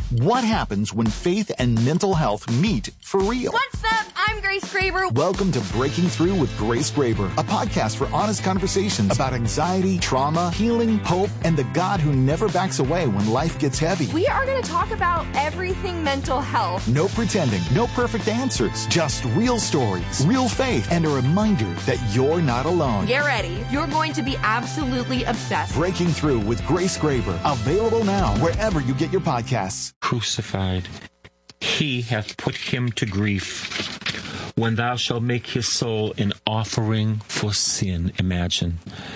What happens when faith and mental health meet for real? What's up? I'm Grace Graber. Welcome to Breaking Through with Grace Graber, a podcast for honest conversations about anxiety, trauma, healing, hope, and the God who never backs away when life gets heavy. We are going to talk about everything mental health. No pretending, no perfect answers, just real stories, real faith, and a reminder that you're not alone. Get ready. You're going to be absolutely obsessed. Breaking Through with Grace Graber, available now wherever you get your podcasts. Crucified, he hath put him to grief. When thou shalt make his soul an offering for sin. Imagine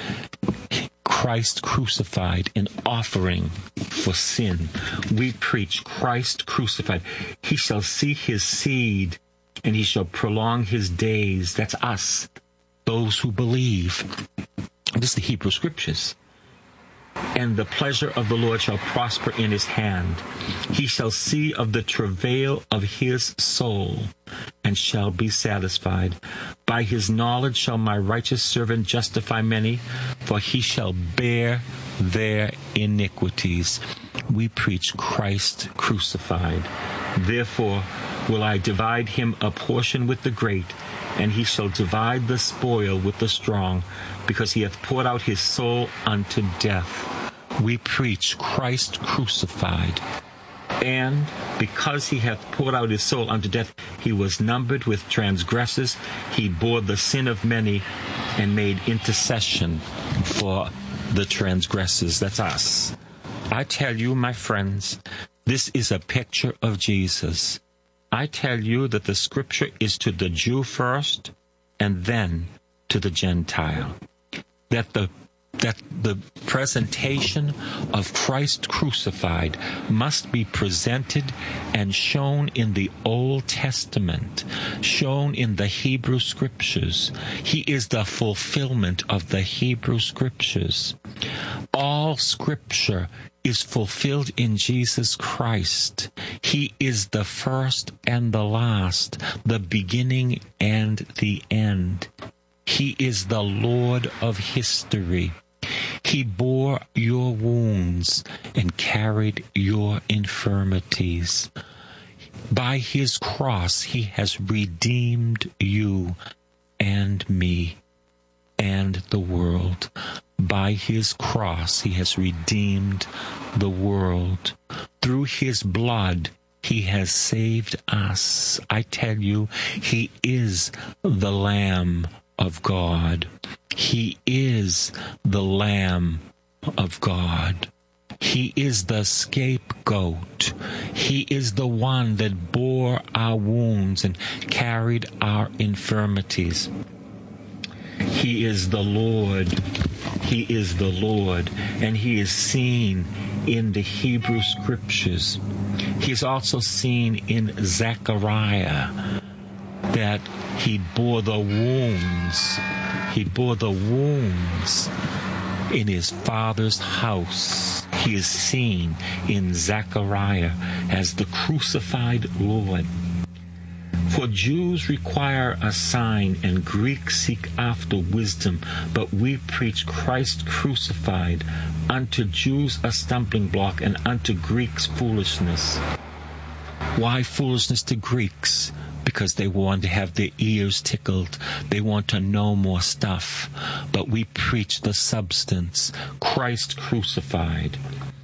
Christ crucified, an offering for sin. We preach Christ crucified. He shall see his seed, and he shall prolong his days. That's us, those who believe. This is the Hebrew Scriptures. And the pleasure of the Lord shall prosper in his hand. He shall see of the travail of his soul, and shall be satisfied. By his knowledge shall my righteous servant justify many, for he shall bear their iniquities. We preach Christ crucified. Therefore will I divide him a portion with the great, and he shall divide the spoil with the strong, because he hath poured out his soul unto death. We preach Christ crucified. And because he hath poured out his soul unto death, he was numbered with transgressors. He bore the sin of many and made intercession for the transgressors. That's us. I tell you, my friends, this is a picture of Jesus. I tell you that the Scripture is to the Jew first and then to the Gentile. That the presentation of Christ crucified must be presented and shown in the Old Testament, shown in the Hebrew Scriptures. He is the fulfillment of the Hebrew Scriptures. All Scripture is fulfilled in Jesus Christ. He is the first and the last, the beginning and the end. He is the Lord of history. He bore your wounds and carried your infirmities. By his cross, he has redeemed you and me and the world. By his cross, he has redeemed the world. Through his blood, he has saved us. I tell you, he is the Lamb of God. He is the Lamb of God. He is the scapegoat. He is the one that bore our wounds and carried our infirmities. He is the Lord. He is the Lord, and he is seen in the Hebrew Scriptures. He is also seen in Zechariah, that he bore the wounds. He bore the wounds in his Father's house. He is seen in Zechariah as the crucified Lord. For Jews require a sign and Greeks seek after wisdom, but we preach Christ crucified, unto Jews a stumbling block and unto Greeks foolishness. Why foolishness to Greeks? Because they want to have their ears tickled. They want to know more stuff. But we preach the substance, Christ crucified.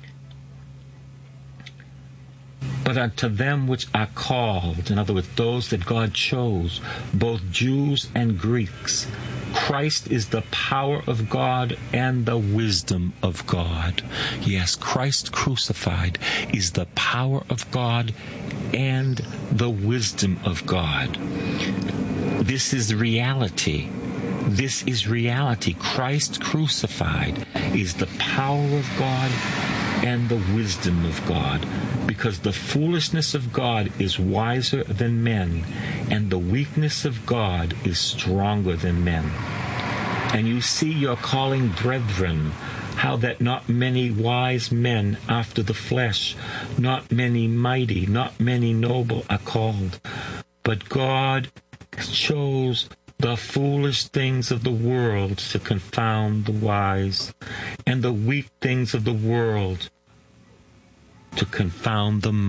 But unto them which are called, in other words, those that God chose, both Jews and Greeks, Christ is the power of God and the wisdom of God. Yes, Christ crucified is the power of God and the wisdom of God. This is reality. This is reality. Christ crucified is the power of God and the wisdom of God, because the foolishness of God is wiser than men, and the weakness of God is stronger than men. And you see your calling, brethren, how that not many wise men after the flesh, not many mighty, not many noble are called, but God chose the foolish things of the world to confound the wise, and the weak things of the world to confound the